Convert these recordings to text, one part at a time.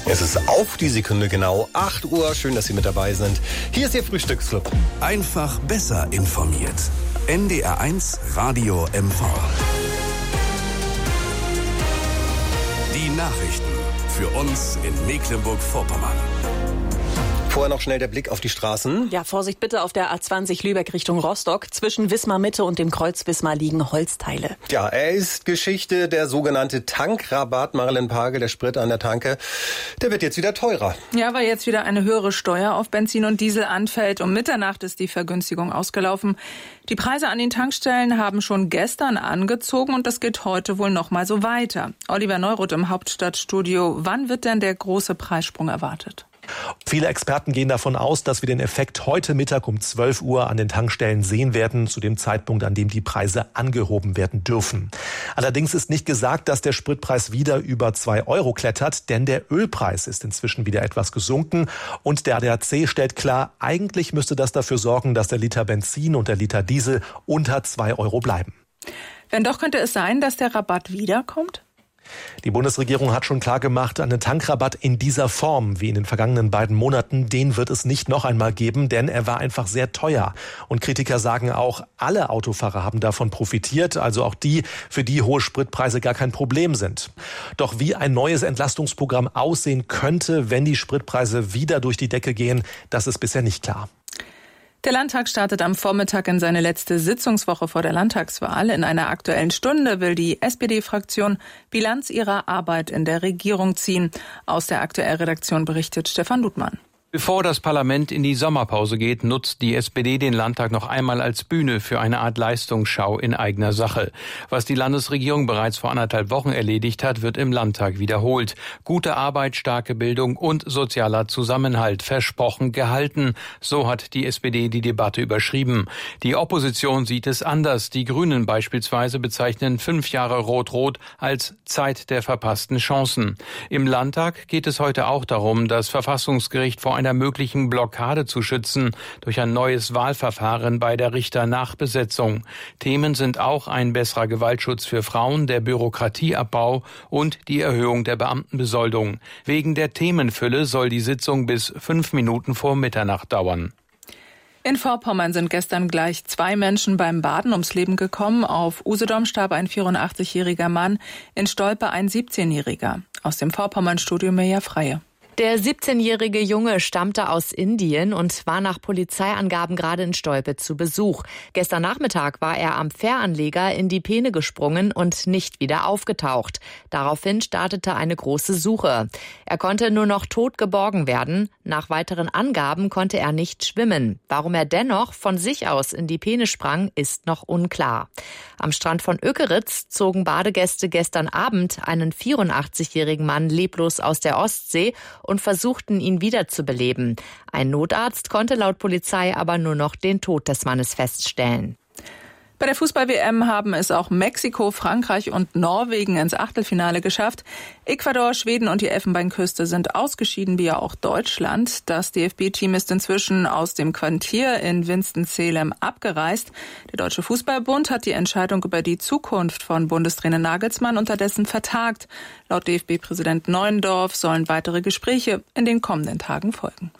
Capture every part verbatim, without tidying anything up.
Es ist auf die Sekunde genau acht Uhr. Schön, dass Sie mit dabei sind. Hier ist Ihr Frühstücksclub. Einfach besser informiert. N D R eins Radio M V. Die Nachrichten für uns in Mecklenburg-Vorpommern. Vorher noch schnell der Blick auf die Straßen. Ja, Vorsicht bitte auf der A zwanzig Lübeck Richtung Rostock. Zwischen Wismar Mitte und dem Kreuz Wismar liegen Holzteile. Ja, er ist Geschichte, der sogenannte Tankrabatt. Marilyn Pagel, der Sprit an der Tanke, der wird jetzt wieder teurer. Ja, weil jetzt wieder eine höhere Steuer auf Benzin und Diesel anfällt. Um Mitternacht ist die Vergünstigung ausgelaufen. Die Preise an den Tankstellen haben schon gestern angezogen und das geht heute wohl noch mal so weiter. Oliver Neuroth im Hauptstadtstudio. Wann wird denn der große Preissprung erwartet? Viele Experten gehen davon aus, dass wir den Effekt heute Mittag um zwölf Uhr an den Tankstellen sehen werden, zu dem Zeitpunkt, an dem die Preise angehoben werden dürfen. Allerdings ist nicht gesagt, dass der Spritpreis wieder über zwei Euro klettert, denn der Ölpreis ist inzwischen wieder etwas gesunken und der A D A C stellt klar, eigentlich müsste das dafür sorgen, dass der Liter Benzin und der Liter Diesel unter zwei Euro bleiben. Wenn doch, könnte es sein, dass der Rabatt wiederkommt? Die Bundesregierung hat schon klar gemacht, einen Tankrabatt in dieser Form wie in den vergangenen beiden Monaten, den wird es nicht noch einmal geben, denn er war einfach sehr teuer. Und Kritiker sagen auch, alle Autofahrer haben davon profitiert, also auch die, für die hohe Spritpreise gar kein Problem sind. Doch wie ein neues Entlastungsprogramm aussehen könnte, wenn die Spritpreise wieder durch die Decke gehen, das ist bisher nicht klar. Der Landtag startet am Vormittag in seine letzte Sitzungswoche vor der Landtagswahl. In einer Aktuellen Stunde will die S P D-Fraktion Bilanz ihrer Arbeit in der Regierung ziehen. Aus der Aktuell-Redaktion berichtet Stefan Ludmann. Bevor das Parlament in die Sommerpause geht, nutzt die S P D den Landtag noch einmal als Bühne für eine Art Leistungsschau in eigener Sache. Was die Landesregierung bereits vor anderthalb Wochen erledigt hat, wird im Landtag wiederholt. Gute Arbeit, starke Bildung und sozialer Zusammenhalt versprochen gehalten. So hat die S P D die Debatte überschrieben. Die Opposition sieht es anders. Die Grünen beispielsweise bezeichnen fünf Jahre Rot-Rot als Zeit der verpassten Chancen. Im Landtag geht es heute auch darum, das Verfassungsgericht vor einer möglichen Blockade zu schützen durch ein neues Wahlverfahren bei der Richternachbesetzung. Themen sind auch ein besserer Gewaltschutz für Frauen, der Bürokratieabbau und die Erhöhung der Beamtenbesoldung. Wegen der Themenfülle soll die Sitzung bis fünf Minuten vor Mitternacht dauern. In Vorpommern sind gestern gleich zwei Menschen beim Baden ums Leben gekommen. Auf Usedom starb ein vierundachtzigjähriger Mann, in Stolpe ein siebzehnjähriger. Aus dem Vorpommern-Studio Mirja Freie. Der siebzehnjährige Junge stammte aus Indien und war nach Polizeiangaben gerade in Stolpe zu Besuch. Gestern Nachmittag war er am Fähranleger in die Peene gesprungen und nicht wieder aufgetaucht. Daraufhin startete eine große Suche. Er konnte nur noch tot geborgen werden. Nach weiteren Angaben konnte er nicht schwimmen. Warum er dennoch von sich aus in die Peene sprang, ist noch unklar. Am Strand von Ökeritz zogen Badegäste gestern Abend einen vierundachtzigjährigen Mann leblos aus der Ostsee und versuchten, ihn wiederzubeleben. Ein Notarzt konnte laut Polizei aber nur noch den Tod des Mannes feststellen. Bei der Fußball-W M haben es auch Mexiko, Frankreich und Norwegen ins Achtelfinale geschafft. Ecuador, Schweden und die Elfenbeinküste sind ausgeschieden, wie ja auch Deutschland. Das D F B-Team ist inzwischen aus dem Quartier in Winston-Salem abgereist. Der Deutsche Fußballbund hat die Entscheidung über die Zukunft von Bundestrainer Nagelsmann unterdessen vertagt. Laut D F B-Präsident Neuendorf sollen weitere Gespräche in den kommenden Tagen folgen.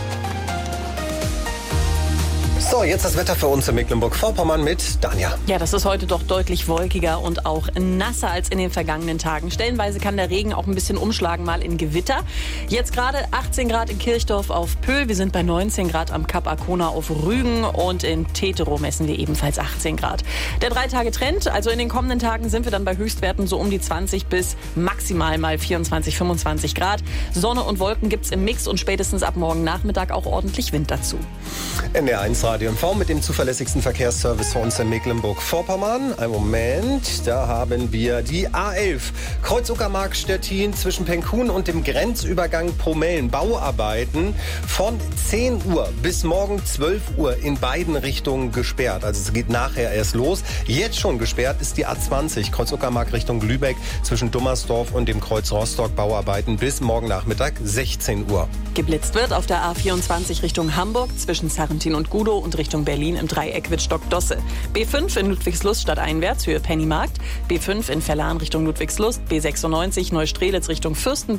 So, jetzt das Wetter für uns in Mecklenburg-Vorpommern mit Danja. Ja, das ist heute doch deutlich wolkiger und auch nasser als in den vergangenen Tagen. Stellenweise kann der Regen auch ein bisschen umschlagen, mal in Gewitter. Jetzt gerade achtzehn Grad in Kirchdorf auf Pöhl. Wir sind bei neunzehn Grad am Kap Arkona auf Rügen und in Tetero messen wir ebenfalls achtzehn Grad. Der Drei-Tage-Trend, also in den kommenden Tagen sind wir dann bei Höchstwerten so um die zwanzig bis maximal mal vierundzwanzig, fünfundzwanzig Grad. Sonne und Wolken gibt's im Mix und spätestens ab morgen Nachmittag auch ordentlich Wind dazu. N D R eins Radio M V mit dem zuverlässigsten Verkehrsservice für uns in Mecklenburg-Vorpommern. Ein Moment, da haben wir die A elf. Kreuz-Uckermark-Stettin zwischen Penkun und dem Grenzübergang Promellen. Bauarbeiten von zehn Uhr bis morgen zwölf Uhr in beiden Richtungen gesperrt. Also es geht nachher erst los. Jetzt schon gesperrt ist die A zwanzig. Kreuz-Uckermark Richtung Lübeck zwischen Dummersdorf und dem Kreuz Rostock. Bauarbeiten bis morgen Nachmittag sechzehn Uhr. Geblitzt wird auf der A vierundzwanzig Richtung Hamburg zwischen Sarrentin und Gudow und Richtung Berlin im Dreieck Wittstock-Dosse. B fünf in Ludwigslust stadteinwärts Höhe Pennymarkt. B fünf in Verlan Richtung Ludwigslust. B sechsundneunzig Neustrelitz Richtung Fürstenberg.